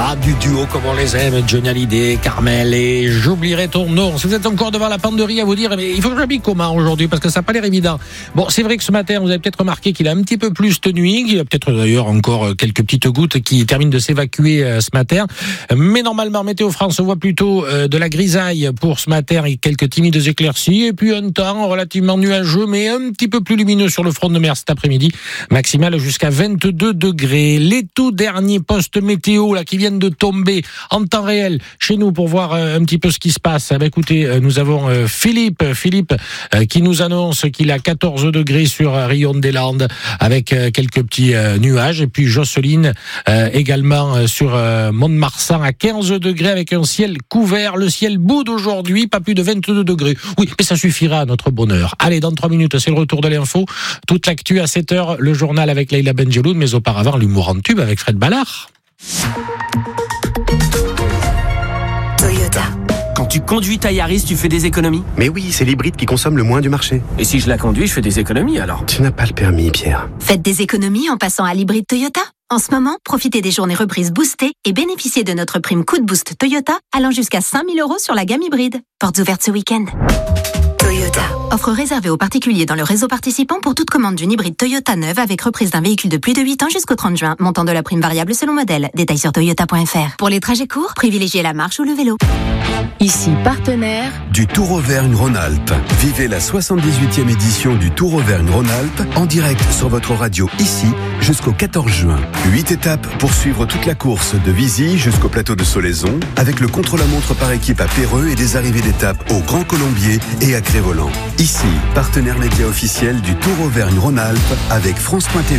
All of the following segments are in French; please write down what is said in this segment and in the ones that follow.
Ah, du duo comme on les aime, Johnny Hallyday, Carmel et J'oublierai ton nom. Si vous êtes encore devant la penderie à vous dire, mais il faut que j'habille comment aujourd'hui, parce que ça n'a pas l'air évident. Bon, c'est vrai que ce matin, vous avez peut-être remarqué qu'il a un petit peu plus de nuit, qu'il y a peut-être d'ailleurs encore quelques petites gouttes qui terminent de s'évacuer ce matin. Mais normalement, Météo France voit plutôt de la grisaille pour ce matin et quelques timides éclaircies. Et puis un temps relativement nuageux, mais un petit peu plus lumineux sur le front de mer cet après-midi. Maximale jusqu'à 22 degrés. Les tout derniers postes météo là qui viennent de tomber en temps réel chez nous pour voir un petit peu ce qui se passe. Écoutez, nous avons Philippe qui nous annonce qu'il a 14 degrés sur Rion-des-Landes avec quelques petits nuages. Et puis Jocelyne également sur Mont-de-Marsan à 15 degrés avec un ciel couvert. Le ciel boude aujourd'hui, pas plus de 22 degrés. Oui, mais ça suffira à notre bonheur. Allez, dans 3 minutes, c'est le retour de l'info. Toute l'actu à 7h, le journal avec Leïla Benjeloun, mais auparavant l'humour en tube avec Fred Ballard. Toyota. Quand tu conduis ta Yaris, tu fais des économies ? Mais oui, c'est l'hybride qui consomme le moins du marché. Et si je la conduis, je fais des économies alors ? Tu n'as pas le permis, Pierre. Faites des économies en passant à l'hybride Toyota. En ce moment, profitez des journées reprises boostées et bénéficiez de notre prime coup de boost Toyota allant jusqu'à 5 000 € sur la gamme hybride. Portes ouvertes ce week-end. Toyota. Offre réservée aux particuliers dans le réseau participant pour toute commande d'une hybride Toyota neuve avec reprise d'un véhicule de plus de 8 ans jusqu'au 30 juin. Montant de la prime variable selon modèle. Détails sur toyota.fr. Pour les trajets courts, privilégiez la marche ou le vélo. Ici, partenaire du Tour Auvergne-Rhône-Alpes. Vivez la 78e édition du Tour Auvergne-Rhône-Alpes en direct sur votre radio ici jusqu'au 14 juin. 8 étapes pour suivre toute la course de Vizy jusqu'au plateau de Solaison avec le contre-la-montre par équipe à Péreux et des arrivées d'étapes au Grand Colombier et à Crévolant. Ici, partenaire média officiel du Tour Auvergne-Rhône-Alpes avec France.tv.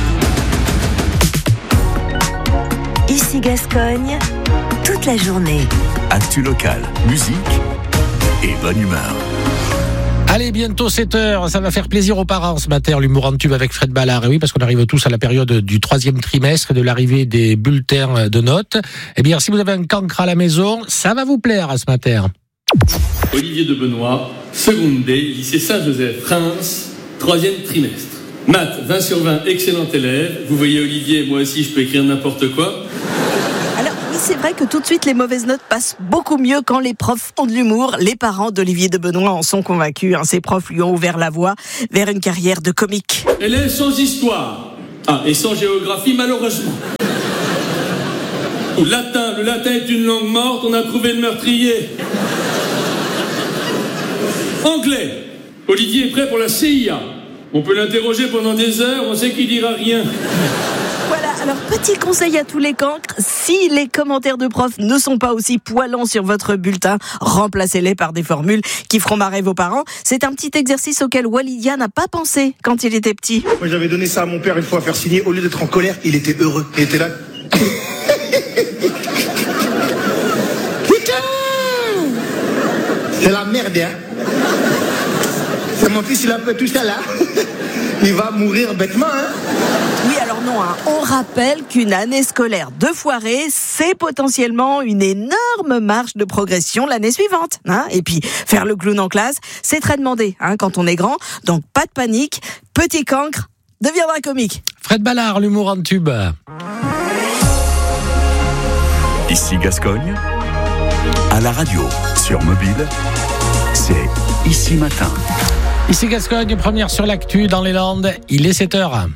Ici Gascogne, toute la journée. Actu locale, musique et bonne humeur. Allez, bientôt 7h, ça va faire plaisir aux parents ce matin, l'humour en tube avec Fred Ballard. Et oui, parce qu'on arrive tous à la période du 3e trimestre et de l'arrivée des bulletins de notes. Eh bien, si vous avez un cancre à la maison, ça va vous plaire ce matin. Olivier de Benoît, seconde D, lycée Saint-Joseph, Reims, 3e trimestre. Maths, 20 sur 20, excellent élève. Vous voyez Olivier, moi aussi je peux écrire n'importe quoi. Alors oui, c'est vrai que tout de suite les mauvaises notes passent beaucoup mieux quand les profs ont de l'humour. Les parents d'Olivier de Benoît en sont convaincus. Ces profs lui ont ouvert la voie vers une carrière de comique. Élève sans histoire. Ah, et sans géographie malheureusement. Le latin est une langue morte, on a trouvé le meurtrier. Anglais, Olivier est prêt pour la CIA. On peut l'interroger pendant des heures, on sait qu'il dira rien. Voilà, alors petit conseil à tous les cancres, si les commentaires de profs ne sont pas aussi poilants sur votre bulletin, remplacez-les par des formules qui feront marrer vos parents. C'est un petit exercice auquel Walidia n'a pas pensé quand il était petit. Moi j'avais donné ça à mon père une fois à faire signer, au lieu d'être en colère, il était heureux. Il était là. Putain, c'est la merde, hein. C'est mon fils, il a fait tout ça là. Il va mourir bêtement, hein. Oui, alors non, on rappelle qu'une année scolaire de foirée, c'est potentiellement une énorme marge de progression l'année suivante. Et puis, faire le clown en classe, c'est très demandé quand on est grand. Donc, pas de panique, petit cancre deviendra comique. Fred Ballard, l'humour en tube. Ici Gascogne, à la radio, sur mobile, c'est Ici Matin. Ici Gascogne, première sur l'actu dans les Landes, il est 7h.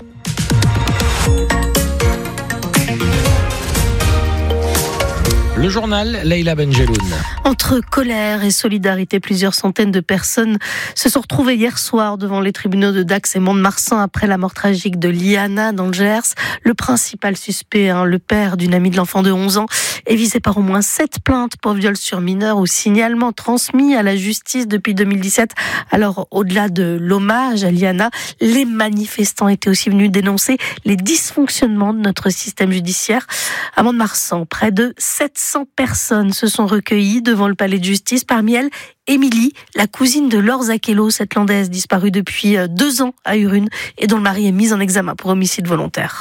Le journal, Leïla Benjeloun. Entre colère et solidarité, plusieurs centaines de personnes se sont retrouvées hier soir devant les tribunaux de Dax et Mont-de-Marsan après la mort tragique de Liana dans le Gers. Le principal suspect, le père d'une amie de l'enfant de 11 ans, est visé par au moins 7 plaintes pour viol sur mineur ou signalement transmis à la justice depuis 2017. Alors, au-delà de l'hommage à Liana, les manifestants étaient aussi venus dénoncer les dysfonctionnements de notre système judiciaire. À Mont-de-Marsan, près de 700 personnes se sont recueillies devant le palais de justice. Parmi elles, Émilie, la cousine de Laure Zakello, cette Landaise disparue depuis 2 ans à Urune et dont le mari est mis en examen pour homicide volontaire.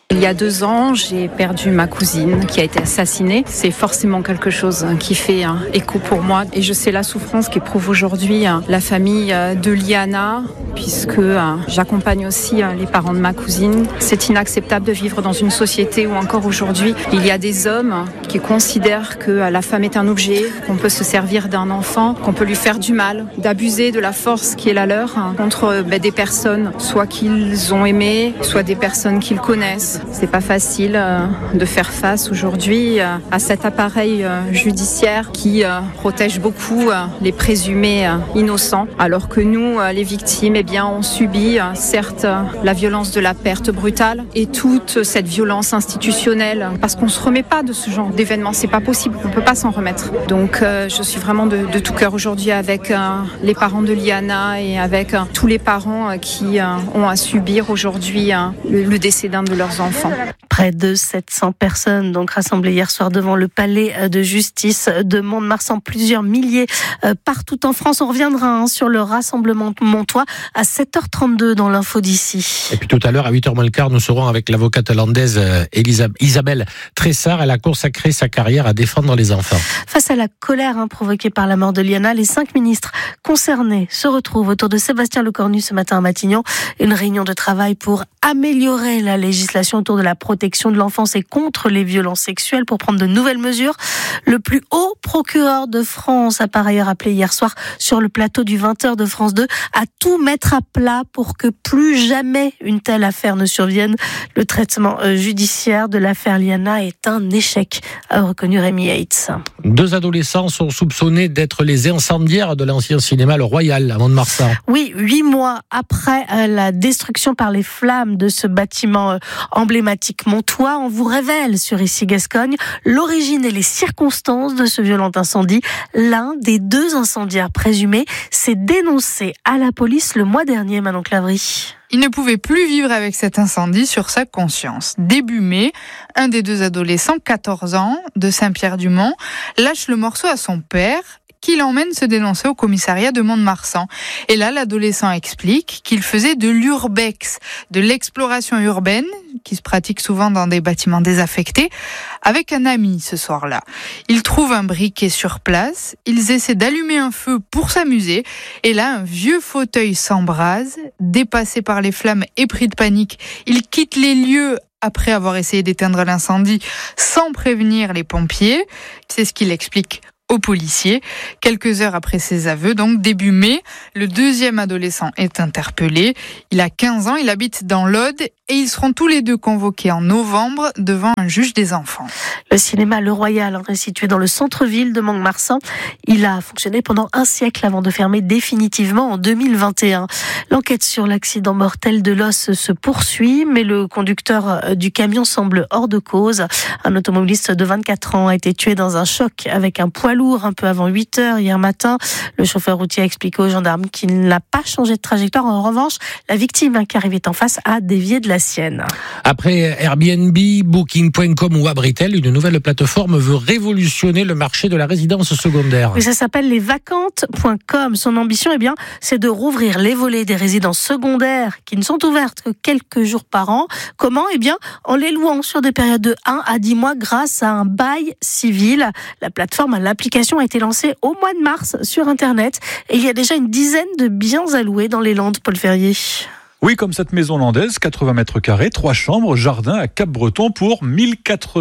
Il y a 2 ans, j'ai perdu ma cousine qui a été assassinée. C'est forcément quelque chose qui fait écho pour moi. Et je sais la souffrance qu'éprouve aujourd'hui la famille de Liana, puisque j'accompagne aussi les parents de ma cousine. C'est inacceptable de vivre dans une société où encore aujourd'hui, il y a des hommes qui considèrent que la femme est un objet, qu'on peut se servir d'un enfant, qu'on peut lui faire du mal, d'abuser de la force qui est la leur contre des personnes, soit qu'ils ont aimées, soit des personnes qu'ils connaissent. C'est pas facile de faire face aujourd'hui à cet appareil judiciaire qui protège beaucoup les présumés innocents, alors que nous, les victimes, on subit certes la violence de la perte brutale et toute cette violence institutionnelle, parce qu'on se remet pas de ce genre d'événements, c'est pas possible, on peut pas s'en remettre. Donc je suis vraiment de tout cœur aujourd'hui avec les parents de Liana et avec tous les parents qui ont à subir aujourd'hui le décès d'un de leurs enfants. Près de 700 personnes donc rassemblées hier soir devant le palais de justice de Mont-de-Marsan, plusieurs milliers partout en France. On reviendra sur le rassemblement montois à 7h32 dans l'info d'ici. Et puis tout à l'heure à 8h moins le quart, nous serons avec l'avocate hollandaise Isabelle Tressard. Elle a consacré sa carrière à défendre les enfants. Face à la colère provoquée par la mort de Liana, les 5 ministres concernés se retrouvent autour de Sébastien Lecornu ce matin à Matignon. Une réunion de travail pour améliorer la législation autour de la protection de l'enfance et contre les violences sexuelles pour prendre de nouvelles mesures. Le plus haut procureur de France a par ailleurs appelé hier soir sur le plateau du 20h de France 2 à tout mettre à plat pour que plus jamais une telle affaire ne survienne. Le traitement judiciaire de l'affaire Liana est un échec, a reconnu Rémi Yates. 2 adolescents sont soupçonnés d'être les incendiaires de l'ancien cinéma Le Royal à Mont-de-Marsan. Oui, 8 mois après la destruction par les flammes de ce bâtiment emblématique montois, on vous révèle sur Ici Gascogne l'origine et les circonstances de ce violent incendie. L'un des 2 incendiaires présumés s'est dénoncé à la police le mois dernier, Manon Clavry. Il ne pouvait plus vivre avec cet incendie sur sa conscience. Début mai, un des 2 adolescents, 14 ans, de Saint-Pierre-du-Mont, lâche le morceau à son père, qui l'emmène se dénoncer au commissariat de Mont-de-Marsan. Et là, l'adolescent explique qu'il faisait de l'urbex, de l'exploration urbaine, qui se pratique souvent dans des bâtiments désaffectés, avec un ami ce soir-là. Ils trouvent un briquet sur place, ils essaient d'allumer un feu pour s'amuser, et là, un vieux fauteuil s'embrase, dépassé par les flammes et pris de panique. Ils quittent les lieux après avoir essayé d'éteindre l'incendie sans prévenir les pompiers. C'est ce qu'il explique aux policiers. Quelques heures après ses aveux, donc début mai, le 2e adolescent est interpellé. Il a 15 ans, il habite dans l'Aude et ils seront tous les 2 convoqués en novembre devant un juge des enfants. Le cinéma Le Royal est situé dans le centre-ville de Mont-de-Marsan. Il a fonctionné pendant un siècle avant de fermer définitivement en 2021. L'enquête sur l'accident mortel de l'os se poursuit, mais le conducteur du camion semble hors de cause. Un automobiliste de 24 ans a été tué dans un choc avec un poids lourd un peu avant 8h hier matin. Le chauffeur routier a expliqué aux gendarmes qu'il n'a pas changé de trajectoire. En revanche, la victime qui arrivait en face a dévié de la sienne. Après Airbnb, Booking.com ou Abritel, une nouvelle plateforme veut révolutionner le marché de la résidence secondaire. Oui, ça s'appelle lesvacantes.com. Son ambition, c'est de rouvrir les volets des résidences secondaires qui ne sont ouvertes que quelques jours par an. Comment ? En les louant sur des périodes de 1 à 10 mois grâce à un bail civil. La plateforme, l'application a été lancée au mois de mars sur Internet et il y a déjà une dizaine de biens à louer dans les Landes, Paul Ferrier. Oui, comme cette maison landaise, 80 mètres carrés, 3 chambres, jardin à Cap-Breton pour 1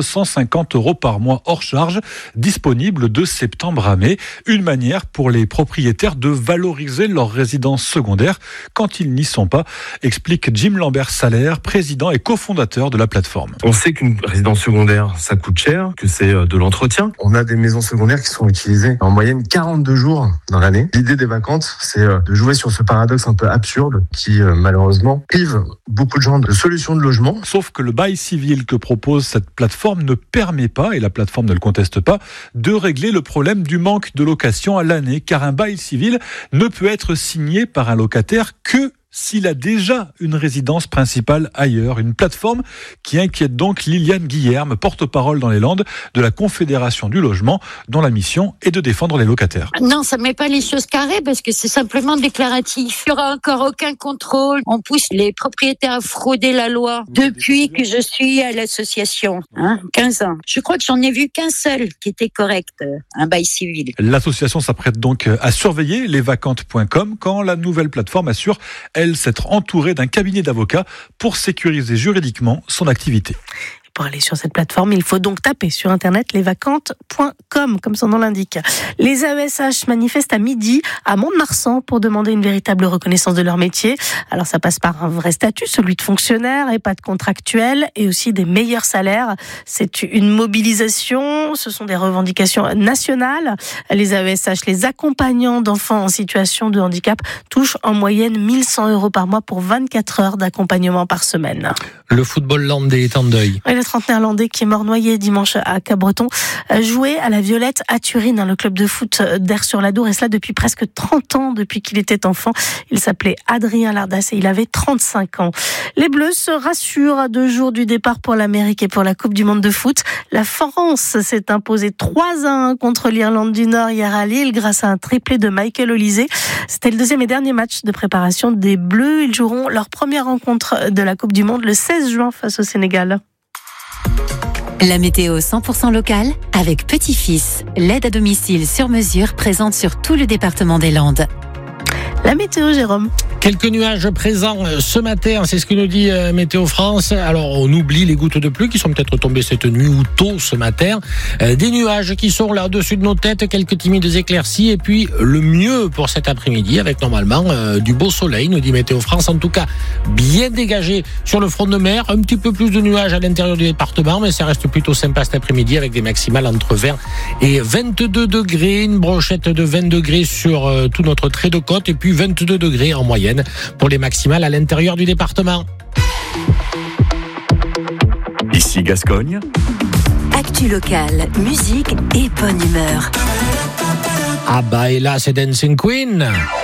450 € par mois hors charge, disponible de septembre à mai. Une manière pour les propriétaires de valoriser leur résidence secondaire quand ils n'y sont pas, explique Jim Lambert-Salaire, président et cofondateur de la plateforme. On sait qu'une résidence secondaire, ça coûte cher, que c'est de l'entretien. On a des maisons secondaires qui sont utilisées en moyenne 42 jours dans l'année. L'idée des vacantes, c'est de jouer sur ce paradoxe un peu absurde qui, malheureusement, prive beaucoup de gens de solutions de logement. Sauf que le bail civil que propose cette plateforme ne permet pas, et la plateforme ne le conteste pas, de régler le problème du manque de location à l'année, car un bail civil ne peut être signé par un locataire que s'il a déjà une résidence principale ailleurs. Une plateforme qui inquiète donc Liliane Guillerme, porte-parole dans les Landes de la Confédération du logement, dont la mission est de défendre les locataires. Non, ça met pas les choses carrées parce que c'est simplement déclaratif. Il n'y aura encore aucun contrôle. On pousse les propriétaires à frauder la loi depuis que je suis à l'association. 15 ans. Je crois que j'en ai vu qu'un seul qui était correct, un bail civil. L'association s'apprête donc à surveiller lesvacantes.com quand la nouvelle plateforme assure, elle, s'être entourée d'un cabinet d'avocats pour sécuriser juridiquement son activité. Pour aller sur cette plateforme, il faut donc taper sur internet lesvacantes.com, comme son nom l'indique. Les AESH manifestent à midi à Mont-de-Marsan pour demander une véritable reconnaissance de leur métier. Alors ça passe par un vrai statut, celui de fonctionnaire, et pas de contractuel, et aussi des meilleurs salaires. C'est une mobilisation, ce sont des revendications nationales. Les AESH, les accompagnants d'enfants en situation de handicap, touchent en moyenne 1 100 € par mois pour 24 heures d'accompagnement par semaine. Le football landais est en deuil. Et le trentenaire landais qui est mort noyé dimanche à Cap-Breton jouait à la Violette à Turin, le club de foot d'Aire-sur-l'Adour, et cela depuis presque 30 ans, depuis qu'il était enfant. Il s'appelait Adrien Lardas et il avait 35 ans. Les Bleus se rassurent à 2 jours du départ pour l'Amérique et pour la Coupe du Monde de foot. La France s'est imposée 3-1 contre l'Irlande du Nord hier à Lille grâce à un triplé de Michael Olysée. C'était le deuxième et dernier match de préparation des Bleus. Ils joueront leur première rencontre de la Coupe du Monde le 16 juin face au Sénégal. La météo 100% locale avec Petit-Fils, l'aide à domicile sur mesure présente sur tout le département des Landes. La météo, Jérôme. Quelques nuages présents ce matin, c'est ce que nous dit Météo France. Alors on oublie les gouttes de pluie qui sont peut-être tombées cette nuit ou tôt ce matin. Des nuages qui sont là au-dessus de nos têtes, quelques timides éclaircies et puis le mieux pour cet après-midi avec normalement du beau soleil, nous dit Météo France. En tout cas, bien dégagé sur le front de mer, un petit peu plus de nuages à l'intérieur du département, mais ça reste plutôt sympa cet après-midi avec des maximales entre 20 et 22 degrés, une brochette de 20 degrés sur tout notre trait de côte et puis 22 degrés en moyenne pour les maximales à l'intérieur du département. Ici Gascogne. Actu locale, musique et bonne humeur. Ah bah et là c'est Dancing Queen.